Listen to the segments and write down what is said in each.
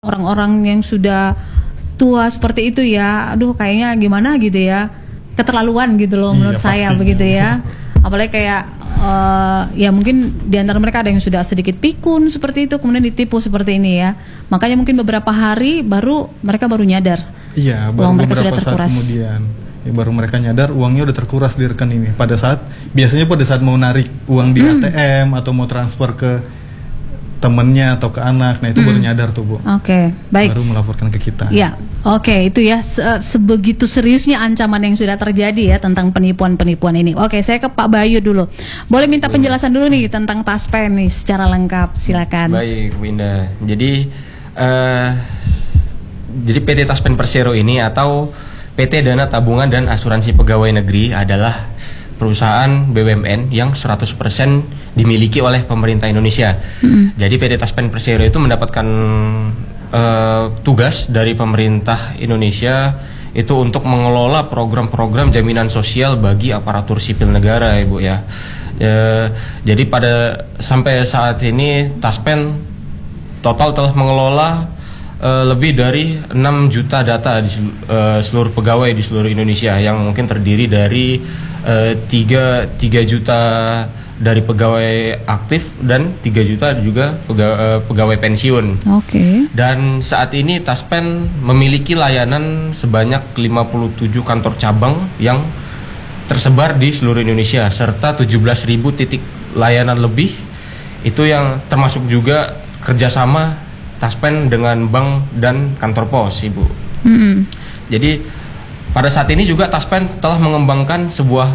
Orang-orang yang sudah tua seperti itu ya, aduh kayaknya gimana gitu ya, keterlaluan gitu loh menurut saya begitu ya. Apalagi kayak ya mungkin di antara mereka ada yang sudah sedikit pikun seperti itu, kemudian ditipu seperti ini ya. Makanya mungkin beberapa hari mereka baru nyadar. Iya, baru beberapa saat kemudian baru mereka nyadar uangnya udah terkuras di rekening ini. Biasanya pada saat mau narik uang di ATM atau mau transfer ke temennya atau ke anak, nah itu baru nyadar tuh Bu. Oke, baik. Baru melaporkan ke kita. Ya, oke, itu ya sebegitu seriusnya ancaman yang sudah terjadi ya tentang penipuan-penipuan ini. Oke, saya ke Pak Bayu dulu. Boleh minta penjelasan dulu nih tentang Taspen nih secara lengkap, silakan. Baik, Bu Indah. Jadi PT Taspen Persero ini atau PT Dana Tabungan dan Asuransi Pegawai Negeri adalah perusahaan BUMN yang 100% dimiliki oleh pemerintah Indonesia. Jadi PT Taspen Persero itu mendapatkan tugas dari pemerintah Indonesia itu untuk mengelola program-program jaminan sosial bagi aparatur sipil negara, Ibu ya. Jadi sampai saat ini Taspen total telah mengelola lebih dari 6 juta data di seluruh pegawai di seluruh Indonesia, yang mungkin terdiri dari 3 juta dari pegawai aktif dan 3 juta juga pegawai pensiun. Oke. Dan saat ini Taspen memiliki layanan sebanyak 57 kantor cabang yang tersebar di seluruh Indonesia, serta 17.000 titik layanan lebih, itu yang termasuk juga kerjasama Taspen dengan bank dan kantor pos, Ibu. Jadi pada saat ini juga Taspen telah mengembangkan sebuah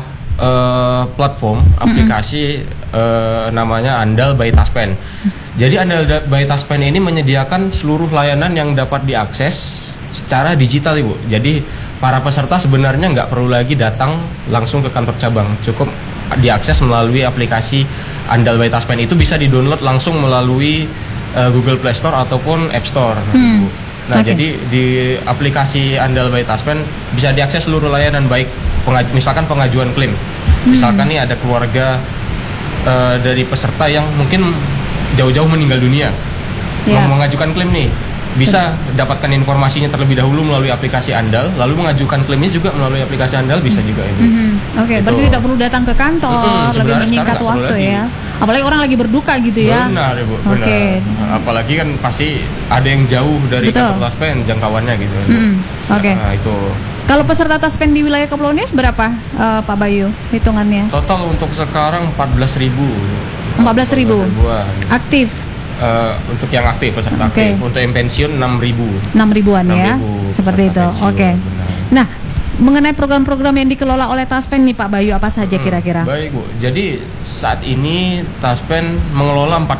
platform aplikasi namanya Andal by Taspen. Jadi Andal by Taspen ini menyediakan seluruh layanan yang dapat diakses secara digital, Ibu. Jadi para peserta sebenarnya nggak perlu lagi datang langsung ke kantor cabang, cukup diakses melalui aplikasi Andal by Taspen. Itu bisa di-download langsung melalui Google Play Store ataupun App Store. Nah, jadi di aplikasi Andal by Taspen bisa diakses seluruh layanan, baik misalkan pengajuan klaim. Misalkan nih ada keluarga dari peserta yang mungkin jauh-jauh meninggal dunia, mau mengajukan klaim nih, bisa dapatkan informasinya terlebih dahulu melalui aplikasi Andal, lalu mengajukan klaimnya juga melalui aplikasi Andal bisa juga itu. Oke, berarti tidak perlu datang ke kantor, lebih menyingkat waktu ya. Apalagi orang lagi berduka gitu ya. Benar, Ibu. Benar. Apalagi kan pasti ada yang jauh dari kantor Taspen jangkauannya gitu. Oke. Nah, itu. Kalau peserta Taspen di wilayah Kepulauan Nias berapa, Pak Bayu, hitungannya? Total untuk sekarang 14.000. 14.000. Aktif. Untuk yang aktif, peserta aktif. Untuk yang pensiun 6.000. 6.000-an ya. Seperti itu. Oke. Nah, mengenai program-program yang dikelola oleh Taspen nih Pak Bayu, apa saja kira-kira? Baik, Bu. Jadi saat ini Taspen mengelola 4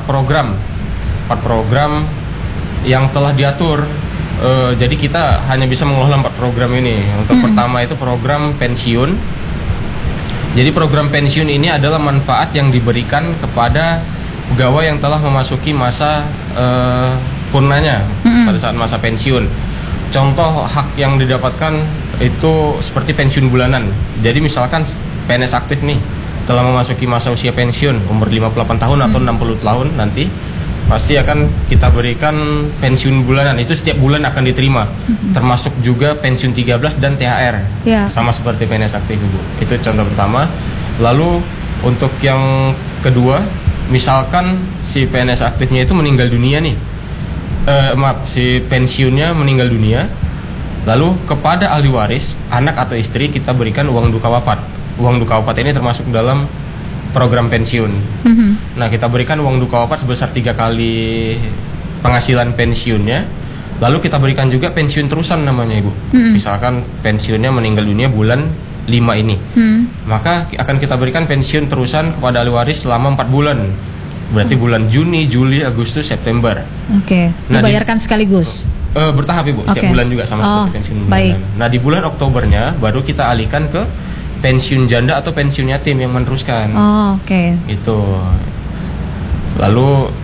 program yang telah diatur. Jadi kita hanya bisa mengelola 4 program ini. Untuk pertama itu program pensiun. Jadi program pensiun ini adalah manfaat yang diberikan kepada pegawai yang telah memasuki masa purnanya pada saat masa pensiun. Contoh hak yang didapatkan itu seperti pensiun bulanan. Jadi misalkan PNS aktif nih telah memasuki masa usia pensiun umur 58 tahun atau 60 tahun nanti, pasti akan kita berikan pensiun bulanan. Itu setiap bulan akan diterima. Termasuk juga pensiun 13 dan THR. Sama seperti PNS aktif, Ibu. Itu contoh pertama. Lalu untuk yang kedua, misalkan si PNS aktifnya itu meninggal dunia nih. Si pensiunnya meninggal dunia, lalu kepada ahli waris, anak atau istri, kita berikan uang duka wafat. Uang duka wafat ini termasuk dalam program pensiun. Nah, kita berikan uang duka wafat sebesar 3 kali penghasilan pensiunnya. Lalu kita berikan juga pensiun terusan namanya, Ibu. Misalkan pensiunnya meninggal dunia bulan 5 ini, maka akan kita berikan pensiun terusan kepada ahli waris selama 4 bulan. Berarti bulan Juni, Juli, Agustus, September. Nah, dibayarkan sekaligus? Bertahap, Ibu. Setiap bulan juga sama seperti pensiun bulanan. Nah, di bulan Oktobernya baru kita alihkan ke pensiun janda atau pensiun yatim yang meneruskan. Itu. Lalu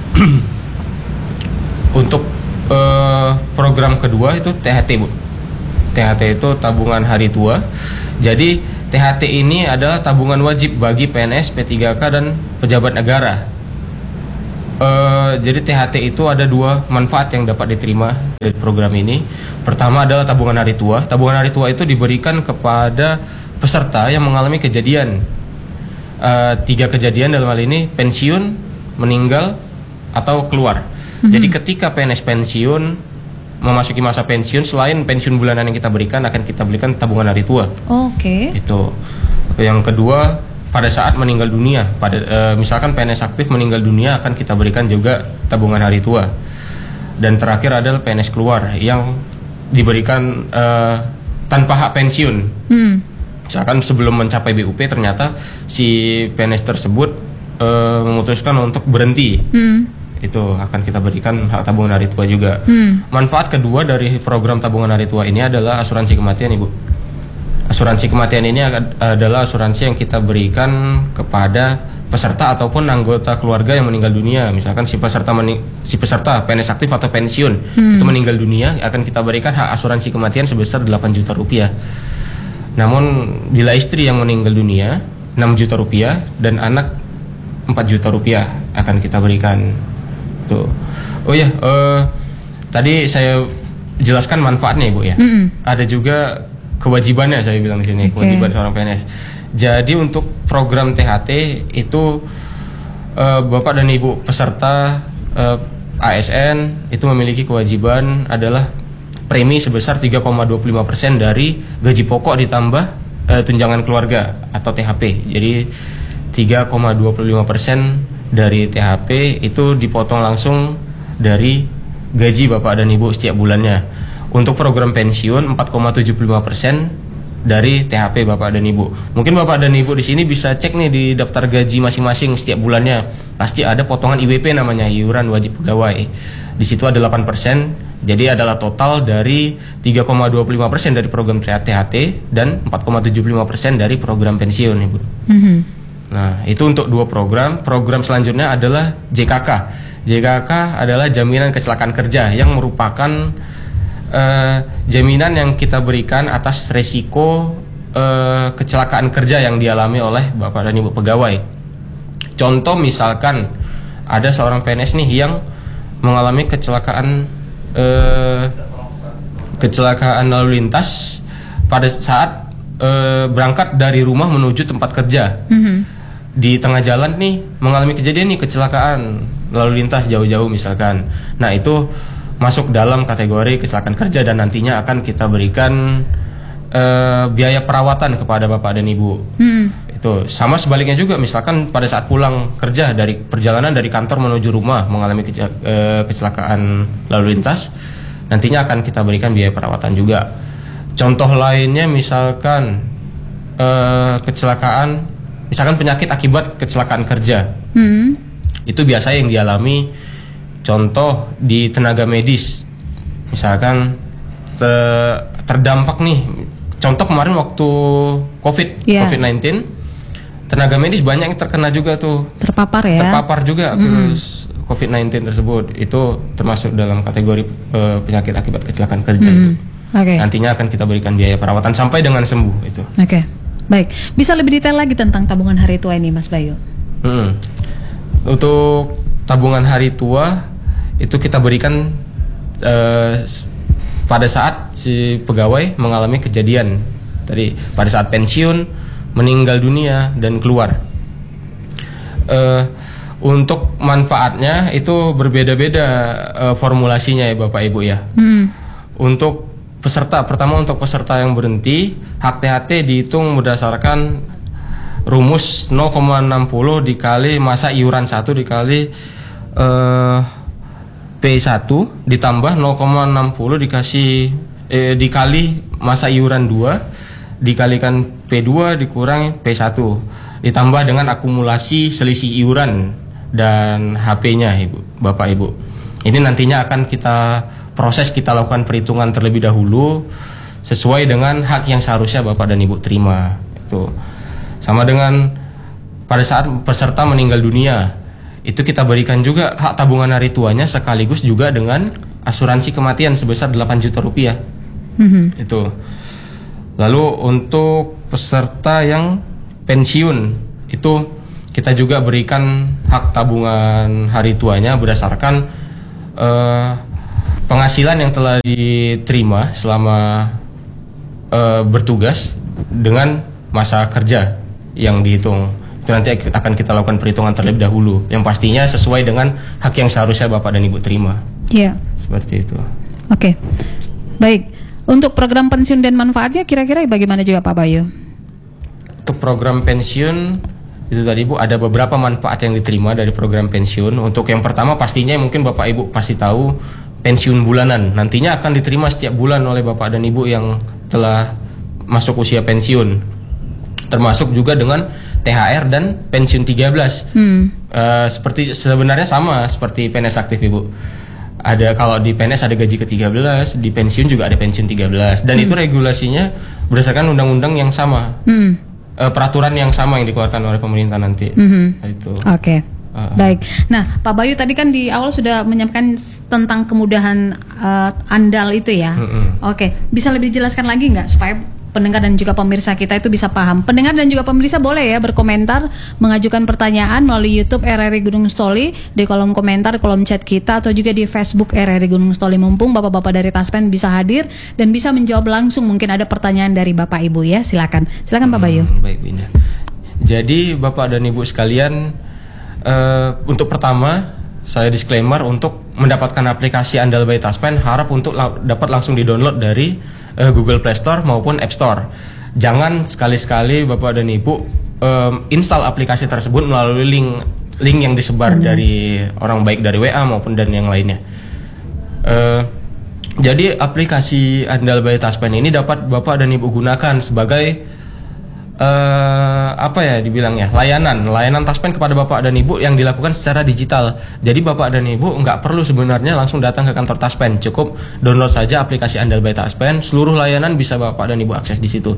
untuk program kedua itu THT, Bu. THT itu tabungan hari tua. Jadi THT ini adalah tabungan wajib bagi PNS, P3K dan pejabat negara. Jadi THT itu ada 2 manfaat yang dapat diterima dari program ini. Pertama adalah tabungan hari tua. Tabungan hari tua itu diberikan kepada peserta yang mengalami kejadian 3 kejadian dalam hal ini: pensiun, meninggal, atau keluar. Jadi ketika PNS pensiun, memasuki masa pensiun, selain pensiun bulanan yang kita berikan, akan kita berikan tabungan hari tua. Oke. Itu. Yang kedua, pada saat meninggal dunia, misalkan PNS aktif meninggal dunia, akan kita berikan juga tabungan hari tua. Dan terakhir adalah PNS keluar yang diberikan tanpa hak pensiun. Misalkan sebelum mencapai BUP ternyata si PNS tersebut memutuskan untuk berhenti, itu akan kita berikan hak tabungan hari tua juga. Manfaat kedua dari program tabungan hari tua ini adalah asuransi kematian, Ibu. Asuransi kematian ini adalah asuransi yang kita berikan kepada peserta ataupun anggota keluarga yang meninggal dunia. Misalkan si peserta PNS aktif atau pensiun itu meninggal dunia, akan kita berikan hak asuransi kematian sebesar 8 juta rupiah. Namun bila istri yang meninggal dunia, 6 juta rupiah, dan anak 4 juta rupiah akan kita berikan. Tuh. Oh ya, tadi saya jelaskan manfaatnya, Ibu ya. Ada juga kewajibannya, saya bilang di sini, kewajiban seorang PNS. Jadi untuk program THT itu Bapak dan Ibu peserta ASN itu memiliki kewajiban adalah premi sebesar 3,25% dari gaji pokok ditambah tunjangan keluarga atau THP. Jadi 3,25% dari THP itu dipotong langsung dari gaji Bapak dan Ibu setiap bulannya. Untuk program pensiun 4,75% dari THP Bapak dan Ibu. Mungkin Bapak dan Ibu di sini bisa cek nih di daftar gaji masing-masing setiap bulannya. Pasti ada potongan IWP namanya, iuran wajib pegawai. Di situ ada 8%. Jadi adalah total dari 3,25% dari program THT dan 4,75% dari program pensiun, Ibu. Nah, itu untuk 2 program. Program selanjutnya adalah JKK. JKK adalah jaminan kecelakaan kerja yang merupakan jaminan yang kita berikan atas resiko kecelakaan kerja yang dialami oleh Bapak dan Ibu pegawai. Contoh misalkan ada seorang PNS nih yang mengalami kecelakaan lalu lintas pada saat berangkat dari rumah menuju tempat kerja. Di tengah jalan nih mengalami kejadian nih, kecelakaan lalu lintas jauh-jauh misalkan. Nah, itu masuk dalam kategori kecelakaan kerja dan nantinya akan kita berikan biaya perawatan kepada Bapak dan Ibu. Itu sama sebaliknya juga, misalkan pada saat pulang kerja dari perjalanan dari kantor menuju rumah mengalami kecelakaan lalu lintas, nantinya akan kita berikan biaya perawatan juga. Contoh lainnya misalkan kecelakaan, misalkan penyakit akibat kecelakaan kerja. Itu biasanya yang dialami, contoh di tenaga medis, misalkan terdampak nih. Contoh kemarin waktu COVID-19, tenaga medis banyak yang terkena juga tuh. Terpapar juga virus COVID-19 tersebut. Itu termasuk dalam kategori penyakit akibat kecelakaan kerja. Nantinya akan kita berikan biaya perawatan sampai dengan sembuh itu. Baik. Bisa lebih detail lagi tentang tabungan hari tua ini, Mas Bayu? Untuk tabungan hari tua itu kita berikan pada saat si pegawai mengalami kejadian tadi, pada saat pensiun, meninggal dunia, dan keluar. Untuk manfaatnya itu berbeda-beda formulasinya ya Bapak Ibu ya. Untuk peserta, pertama untuk peserta yang berhenti, hak THT dihitung berdasarkan rumus 0,60 dikali masa iuran 1 dikali P1 ditambah 0,60 dikali masa iuran 2 dikalikan P2 dikurangi P1 ditambah dengan akumulasi selisih iuran dan HP-nya Bapak Ibu. Ini nantinya akan kita proses, kita lakukan perhitungan terlebih dahulu sesuai dengan hak yang seharusnya Bapak dan Ibu terima. Itu sama dengan pada saat peserta meninggal dunia, itu kita berikan juga hak tabungan hari tuanya sekaligus juga dengan asuransi kematian sebesar 8 juta rupiah. Itu. Lalu untuk peserta yang pensiun, itu kita juga berikan hak tabungan hari tuanya berdasarkan penghasilan yang telah diterima selama bertugas dengan masa kerja yang dihitung. Itu nanti akan kita lakukan perhitungan terlebih dahulu, yang pastinya sesuai dengan hak yang seharusnya Bapak dan Ibu terima. Iya. Seperti itu. Oke. Baik. Untuk program pensiun dan manfaatnya kira-kira bagaimana juga Pak Bayu? Untuk program pensiun itu tadi Bu, ada beberapa manfaat yang diterima dari program pensiun. Untuk yang pertama pastinya mungkin Bapak Ibu pasti tahu, pensiun bulanan nantinya akan diterima setiap bulan oleh Bapak dan Ibu yang telah masuk usia pensiun, termasuk juga dengan THR dan pensiun 13. Seperti sebenarnya sama seperti PNS aktif Ibu. Ada, kalau di PNS ada gaji ke-13, di pensiun juga ada pensiun 13, dan itu regulasinya berdasarkan undang-undang yang sama. Peraturan yang sama yang dikeluarkan oleh pemerintah nanti. Itu. Oke. Baik. Nah, Pak Bayu tadi kan di awal sudah menyampaikan tentang kemudahan andal itu ya. Oke, bisa lebih jelaskan lagi nggak supaya pendengar dan juga pemirsa kita itu bisa paham. Pendengar dan juga pemirsa boleh ya berkomentar, mengajukan pertanyaan melalui YouTube RRI Gunung Stoli di kolom komentar, kolom chat kita, atau juga di Facebook RRI Gunung Stoli. Mumpung bapak-bapak dari Taspen bisa hadir dan bisa menjawab langsung, mungkin ada pertanyaan dari Bapak Ibu ya. Silakan Pak Bayu. Baik, Bina. Jadi Bapak dan Ibu sekalian, untuk pertama saya disclaimer, untuk mendapatkan aplikasi Andal by Taspen harap untuk dapat langsung di-download dari Google Play Store maupun App Store. Jangan sekali-sekali Bapak dan Ibu install aplikasi tersebut melalui link yang disebar dari orang, baik dari WA maupun dan yang lainnya. Jadi aplikasi Andal by Taspen ini dapat Bapak dan Ibu gunakan sebagai layanan Taspen kepada Bapak dan Ibu yang dilakukan secara digital. Jadi Bapak dan Ibu nggak perlu sebenarnya langsung datang ke kantor Taspen, cukup download saja aplikasi Andal by Taspen. Seluruh layanan bisa Bapak dan Ibu akses di situ.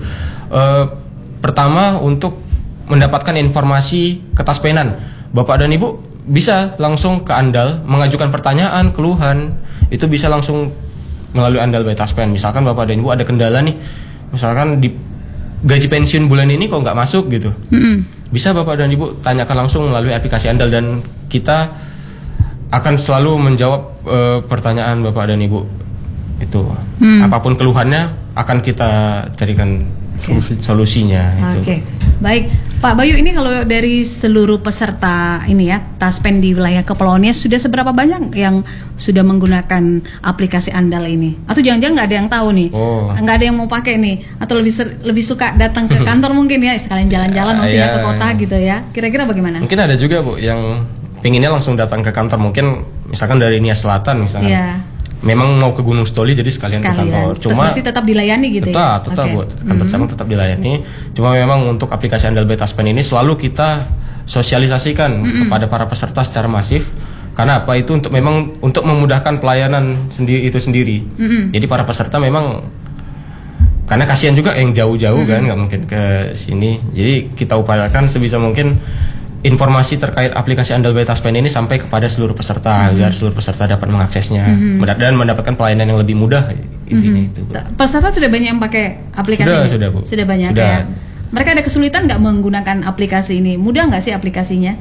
Pertama, untuk mendapatkan informasi ketaspenan, Bapak dan Ibu bisa langsung ke Andal mengajukan pertanyaan, keluhan, itu bisa langsung melalui Andal by Taspen. Misalkan Bapak dan Ibu ada kendala nih, misalkan di gaji pensiun bulan ini kok nggak masuk gitu, bisa Bapak dan Ibu tanyakan langsung melalui aplikasi Andal, dan kita akan selalu menjawab pertanyaan Bapak dan Ibu itu. Apapun keluhannya akan kita carikan solusinya. Oke. Baik Pak Bayu, ini kalau dari seluruh peserta ini ya Taspen di wilayah Kepulauan Nias, sudah seberapa banyak yang sudah menggunakan aplikasi Andal ini? Atau jangan-jangan nggak ada yang tahu nih, nggak ada yang mau pakai nih, atau lebih suka datang ke kantor mungkin ya, sekalian jalan-jalan maksudnya ke kota gitu ya? Kira-kira bagaimana? Mungkin ada juga Bu yang pinginnya langsung datang ke kantor, mungkin misalkan dari Nias Selatan misalkan. Memang mau ke Gunung Stoli jadi sekalian ke kantor. Cuma berarti tetap dilayani gitu ya? Tetap Bu, kantor cabang tetap dilayani. Cuma memang untuk aplikasi Andal by Taspen ini selalu kita sosialisasikan kepada para peserta secara masif. Karena apa? Itu untuk memang untuk memudahkan pelayanan itu sendiri. Jadi para peserta memang, karena kasihan juga yang jauh-jauh kan, nggak mungkin ke sini. Jadi kita upayakan sebisa mungkin informasi terkait aplikasi Andal by Taspen ini sampai kepada seluruh peserta, agar seluruh peserta dapat mengaksesnya dan mendapatkan pelayanan yang lebih mudah. Intinya itu. Peserta sudah banyak yang pakai aplikasi ini? Sudah Bu. Sudah banyak ya. Mereka ada kesulitan nggak menggunakan aplikasi ini? Mudah nggak sih aplikasinya?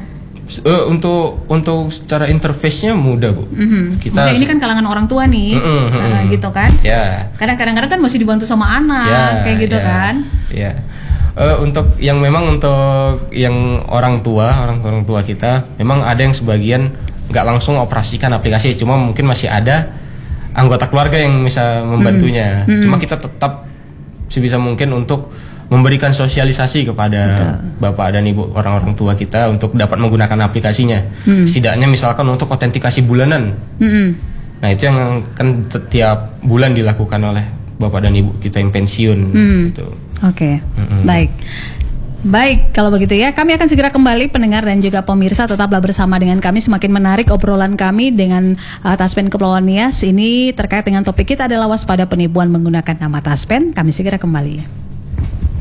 Untuk secara interface-nya mudah Bu. Maksudnya ini kan kalangan orang tua nih, gitu kan? Kadang-kadang kan masih dibantu sama anak, kayak gitu kan? Untuk yang orang tua kita, memang ada yang sebagian nggak langsung operasikan aplikasi, cuma mungkin masih ada anggota keluarga yang bisa membantunya. Cuma kita tetap sebisa mungkin untuk memberikan sosialisasi kepada Bapak dan Ibu orang-orang tua kita untuk dapat menggunakan aplikasinya. Setidaknya misalkan untuk autentikasi bulanan. Nah itu yang kan setiap bulan dilakukan oleh Bapak dan Ibu kita yang pensiun. Gitu. Oke. Baik, kalau begitu ya, kami akan segera kembali, pendengar dan juga pemirsa, tetaplah bersama dengan kami. Semakin menarik obrolan kami dengan Taspen Kepulauan Nias ini terkait dengan topik kita adalah waspada penipuan menggunakan nama Taspen. Kami segera kembali.